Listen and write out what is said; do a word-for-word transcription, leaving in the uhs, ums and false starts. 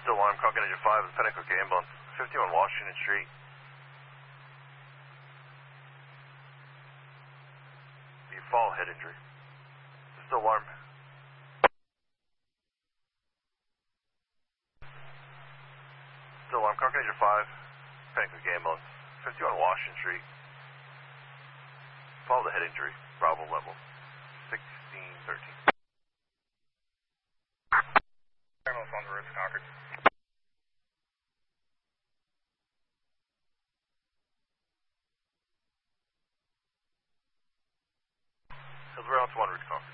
Still alarm, Concord Engine five, the Pinnacle ambulance, fifty-one Washington Street. You fall, head injury. Still alarm. Still alarm, Concord Engine five, Pinnacle ambulance, fifty-one Washington Street. Follow the head injury, Bravo level, sixteen thirteen. Ambulance on the roof, Concord. Hillsborough, it's one route, Concord.